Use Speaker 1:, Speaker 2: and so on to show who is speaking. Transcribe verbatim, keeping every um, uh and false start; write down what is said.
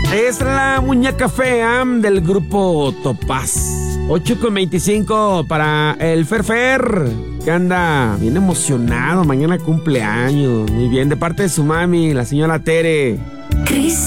Speaker 1: Es la muñeca fea del grupo Topaz. ocho con veinticinco para el Ferfer, que anda bien emocionado. Mañana cumpleaños. Muy bien, de parte de su mami, la señora Tere.
Speaker 2: Cris.